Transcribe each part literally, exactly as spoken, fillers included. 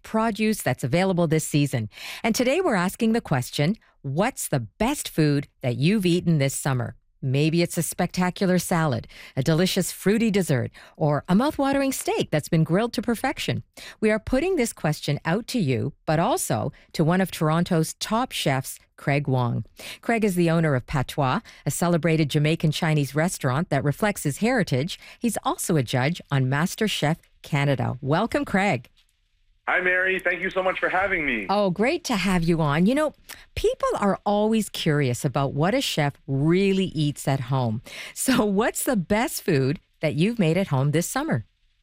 produce that's available this season. And today we're asking the question, what's the best food that you've eaten this summer? Maybe it's a spectacular salad, a delicious fruity dessert, or a mouth-watering steak that's been grilled to perfection. We are putting this question out to you, but also to one of Toronto's top chefs, Craig Wong. Craig is the owner of Patois, a celebrated Jamaican Chinese restaurant that reflects his heritage. He's also a judge on MasterChef Canada. Welcome, Craig. Hi, Mary. Thank you so much for having me. Oh, great to have you on. You know, people are always curious about what a chef really eats at home. So what's the best food that you've made at home this summer?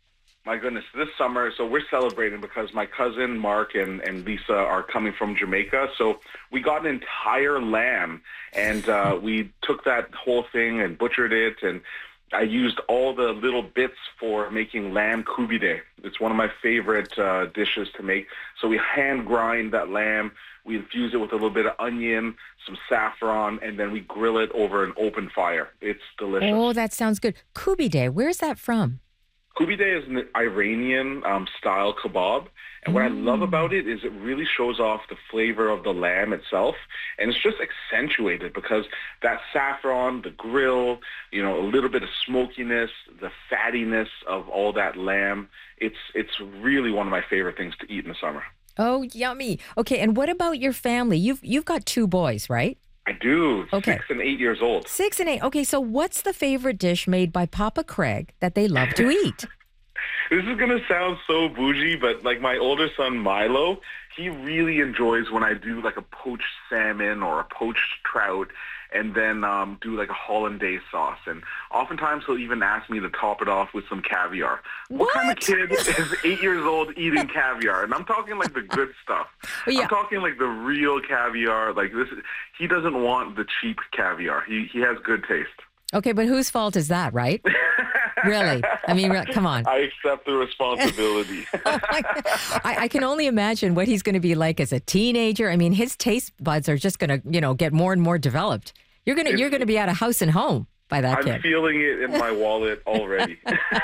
My goodness, this summer, so we're celebrating because my cousin Mark and, and Lisa are coming from Jamaica. So we got an entire lamb, and uh, we took that whole thing and butchered it, and I used all the little bits for making lamb kubide. It's one of my favorite uh, dishes to make. So we hand grind that lamb, we infuse it with a little bit of onion, some saffron, and then we grill it over an open fire. It's delicious. Oh, that sounds good. Kubide, where's that from? Kubide is an Iranian um, style kebab. And what mm. I love about it is it really shows off the flavor of the lamb itself. And it's just accentuated because that saffron, the grill, you know, a little bit of smokiness, the fattiness of all that lamb. It's, it's really one of my favorite things to eat in the summer. Oh, yummy. Okay, and what about your family? You've, you've got two boys, right? I do. Okay. Six and eight years old. Six and eight. Okay, so what's the favorite dish made by Papa Craig that they love to eat? This is going to sound so bougie, but like my older son, Milo, he really enjoys when I do like a poached salmon or a poached trout and then um, do like a hollandaise sauce. And oftentimes he'll even ask me to top it off with some caviar. What, what kind of kid is eight years old eating caviar? And I'm talking like the good stuff. Oh, yeah. I'm talking like the real caviar. Like this, he doesn't want the cheap caviar. He, he has good taste. Okay, but whose fault is that, right? Really? I mean, come on. I accept the responsibility. Oh I, I can only imagine what he's going to be like as a teenager. I mean, his taste buds are just going to, you know, get more and more developed. You're going to, you're going to be out of house and home by that I'm kid. I'm feeling it in my wallet already.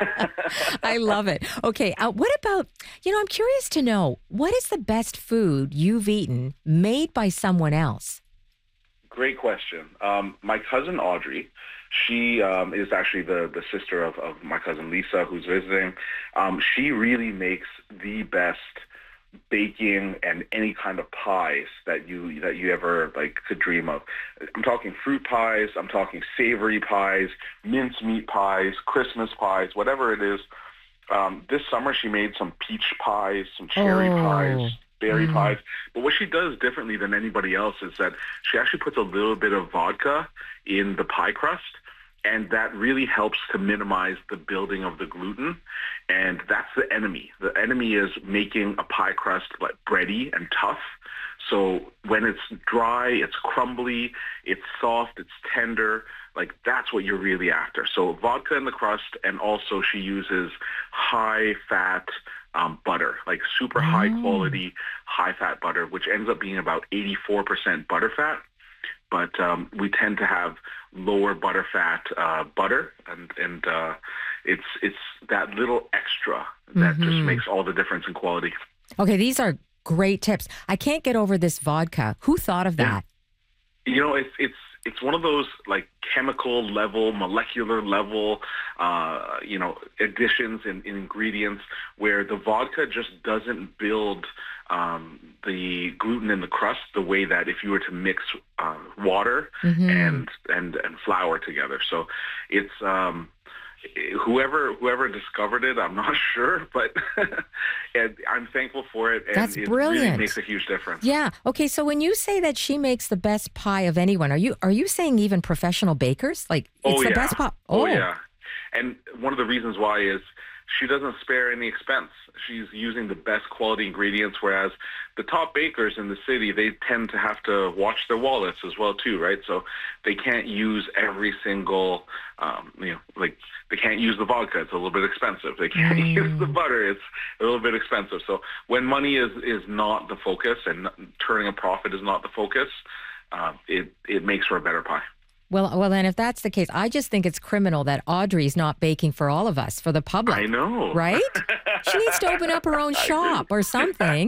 I love it. Okay, uh, what about, you know, I'm curious to know, what is the best food you've eaten made by someone else? Great question. Um, my cousin Audrey, she um, is actually the, the sister of, of my cousin Lisa, who's visiting. Um, she really makes the best baking and any kind of pies that you that you ever like could dream of. I'm talking fruit pies. I'm talking savory pies, mincemeat pies, Christmas pies, whatever it is. Um, this summer she made some peach pies, some cherry oh. pies. berry mm. pies. But what she does differently than anybody else is that she actually puts a little bit of vodka in the pie crust, and that really helps to minimize the building of the gluten. And that's the enemy. The enemy is making a pie crust like bready and tough. So when it's dry, it's crumbly, it's soft, it's tender. Like that's what you're really after. So vodka in the crust, and also she uses high-fat um, butter, like super high-quality, high-fat butter, which ends up being about eighty-four percent butter fat. But um, we tend to have lower butter fat uh, butter, and and uh, it's it's that little extra that mm-hmm. just makes all the difference in quality. Okay, these are great tips. I can't get over this vodka. Who thought of that? Yeah. You know, it's it's it's one of those like chemical level, molecular level, uh, you know, additions in, in ingredients where the vodka just doesn't build um, the gluten in the crust the way that if you were to mix uh, water mm-hmm. and, and and flour together. So it's um, whoever whoever discovered it, I'm not sure, but and I'm thankful for it. And That's it brilliant. really makes a huge difference. Yeah. Okay. So when you say that she makes the best pie of anyone, are you are you saying even professional bakers? Like it's oh, the yeah. best pie? Oh. oh yeah. And one of the reasons why is she doesn't spare any expense. She's using the best quality ingredients, whereas the top bakers in the city, they tend to have to watch their wallets as well too, right? So they can't use every single, um, you know, like they can't use the vodka. It's a little bit expensive. They can't mm. use the butter. It's a little bit expensive. So when money is, is not the focus and turning a profit is not the focus, uh, it, it makes for a better pie. Well, well, then if that's the case, I just think it's criminal that Audrey's not baking for all of us, for the public. I know. Right? She needs to open up her own shop or something.